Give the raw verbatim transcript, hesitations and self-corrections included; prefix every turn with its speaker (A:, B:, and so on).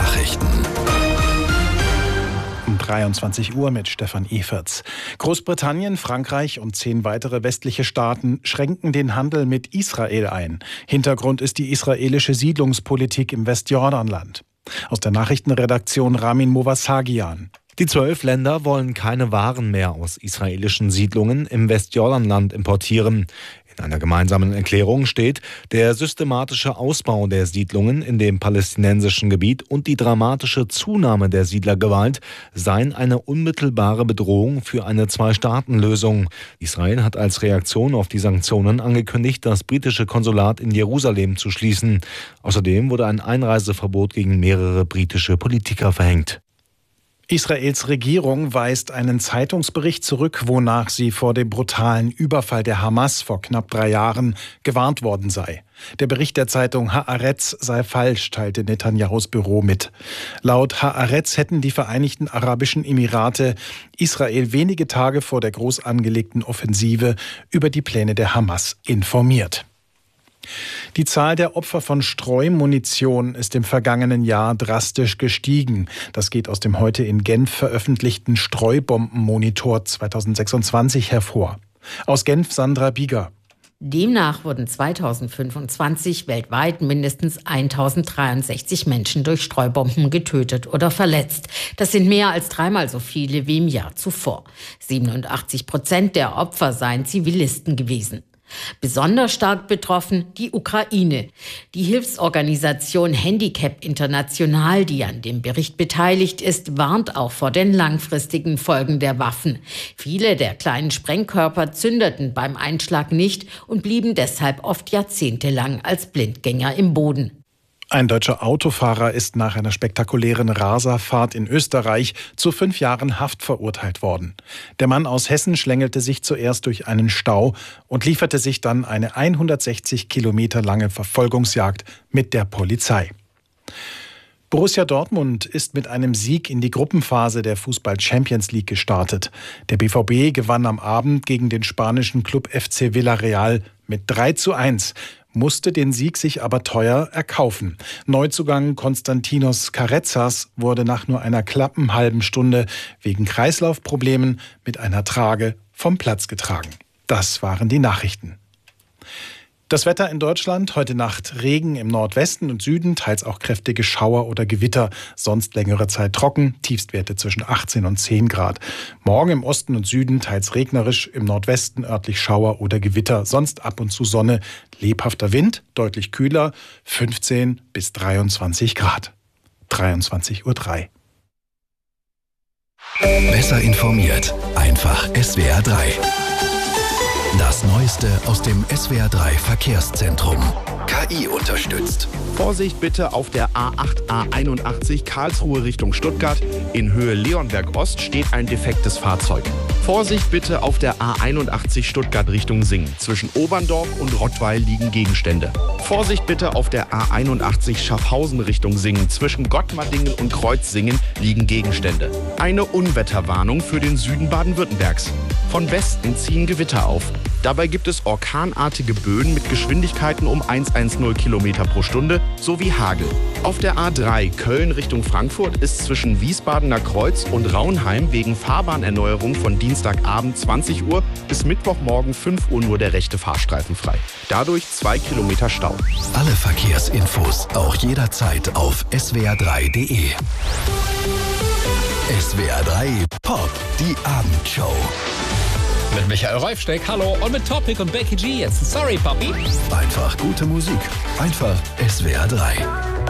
A: Nachrichten.
B: Um dreiundzwanzig Uhr mit Stefan Eferts. Großbritannien, Frankreich und zehn weitere westliche Staaten schränken den Handel mit Israel ein. Hintergrund ist die israelische Siedlungspolitik im Westjordanland. Aus der Nachrichtenredaktion Ramin Movasagian.
C: Die zwölf Länder wollen keine Waren mehr aus israelischen Siedlungen im Westjordanland importieren. In einer gemeinsamen Erklärung steht, der systematische Ausbau der Siedlungen in dem palästinensischen Gebiet und die dramatische Zunahme der Siedlergewalt seien eine unmittelbare Bedrohung für eine Zwei-Staaten-Lösung. Israel hat als Reaktion auf die Sanktionen angekündigt, das britische Konsulat in Jerusalem zu schließen. Außerdem wurde ein Einreiseverbot gegen mehrere britische Politiker verhängt.
B: Israels Regierung weist einen Zeitungsbericht zurück, wonach sie vor dem brutalen Überfall der Hamas vor knapp drei Jahren gewarnt worden sei. Der Bericht der Zeitung Haaretz sei falsch, teilte Netanyahus Büro mit. Laut Haaretz hätten die Vereinigten Arabischen Emirate Israel wenige Tage vor der groß angelegten Offensive über die Pläne der Hamas informiert. Die Zahl der Opfer von Streumunition ist im vergangenen Jahr drastisch gestiegen. Das geht aus dem heute in Genf veröffentlichten Streubombenmonitor zweitausendsechsundzwanzig hervor. Aus Genf Sandra Bieger.
D: Demnach wurden zweitausendfünfundzwanzig weltweit mindestens eintausenddreiundsechzig Menschen durch Streubomben getötet oder verletzt. Das sind mehr als dreimal so viele wie im Jahr zuvor. siebenundachtzig Prozent der Opfer seien Zivilisten gewesen. Besonders stark betroffen die Ukraine. Die Hilfsorganisation Handicap International, die an dem Bericht beteiligt ist, warnt auch vor den langfristigen Folgen der Waffen. Viele der kleinen Sprengkörper zündeten beim Einschlag nicht und blieben deshalb oft jahrzehntelang als Blindgänger im Boden.
B: Ein deutscher Autofahrer ist nach einer spektakulären Raserfahrt in Österreich zu fünf Jahren Haft verurteilt worden. Der Mann aus Hessen schlängelte sich zuerst durch einen Stau und lieferte sich dann eine hundertsechzig Kilometer lange Verfolgungsjagd mit der Polizei. Borussia Dortmund ist mit einem Sieg in die Gruppenphase der Fußball-Champions League gestartet. Der B V B gewann am Abend gegen den spanischen Club F C Villarreal mit drei zu eins. Musste den Sieg sich aber teuer erkaufen. Neuzugang Konstantinos Carezas wurde nach nur einer knappen halben Stunde wegen Kreislaufproblemen mit einer Trage vom Platz getragen. Das waren die Nachrichten. Das Wetter in Deutschland: heute Nacht Regen im Nordwesten und Süden, teils auch kräftige Schauer oder Gewitter, sonst längere Zeit trocken, Tiefstwerte zwischen achtzehn und zehn Grad. Morgen im Osten und Süden teils regnerisch, im Nordwesten örtlich Schauer oder Gewitter, sonst ab und zu Sonne, lebhafter Wind, deutlich kühler, fünfzehn bis dreiundzwanzig Grad. dreiundzwanzig Uhr drei.
A: Besser informiert, einfach S W R drei. Das Neueste aus dem S W R drei Verkehrszentrum. K I unterstützt.
E: Vorsicht bitte auf der A acht A einundachtzig Karlsruhe Richtung Stuttgart. In Höhe Leonberg Ost steht ein defektes Fahrzeug. Vorsicht bitte auf der A einundachtzig Stuttgart Richtung Singen. Zwischen Oberndorf und Rottweil liegen Gegenstände. Vorsicht bitte auf der A einundachtzig Schaffhausen Richtung Singen. Zwischen Gottmardingen und Kreuzsingen liegen Gegenstände. Eine Unwetterwarnung für den Süden Baden-Württembergs. Von Westen ziehen Gewitter auf. Dabei gibt es orkanartige Böen mit Geschwindigkeiten um hundertzehn Kilometer pro Stunde sowie Hagel. Auf der A drei Köln Richtung Frankfurt ist zwischen Wiesbadener Kreuz und Raunheim wegen Fahrbahnerneuerung von Dienstagabend zwanzig Uhr bis Mittwochmorgen fünf Uhr nur der rechte Fahrstreifen frei. Dadurch zwei Kilometer Stau.
A: Alle Verkehrsinfos auch jederzeit auf S W R drei Punkt D E. S W R drei Pop, die Abendshow.
F: Mit Michael Reifsteck, hallo, und mit Topic und Becky G jetzt. Sorry, Papi.
A: Einfach gute Musik. Einfach S W R drei.